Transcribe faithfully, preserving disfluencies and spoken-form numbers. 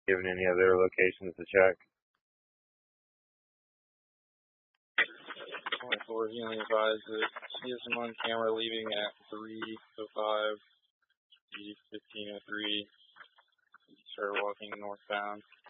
Given any other locations to check? twenty-four, he only advised that he has him on camera leaving at three oh five, fifteen oh three. He started walking northbound.